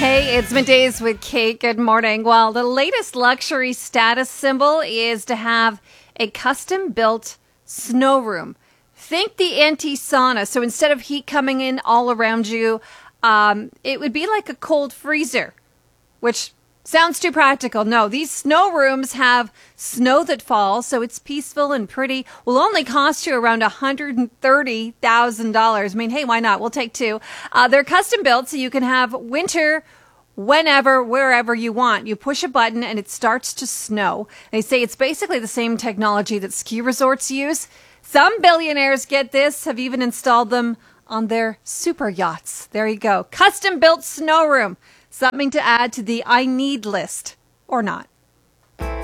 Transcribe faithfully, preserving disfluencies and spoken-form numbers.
Hey, it's Middays with Kate. Good morning. Well, the latest luxury status symbol is to have a custom-built snow room. Think the anti-sauna. So instead of heat coming in all around you, um, it would be like a cold freezer, which sounds too practical. No, these snow rooms have snow that falls, so it's peaceful and pretty. Will only cost you around one hundred thirty thousand dollars. I mean, hey, why not? We'll take two. Uh, they're custom built, so you can have winter whenever, wherever you want. You push a button and it starts to snow. They say it's basically the same technology that ski resorts use. Some billionaires, get this, have even installed them on their super yachts. There you go. Custom built snow room. Something to add to the I need list, or not.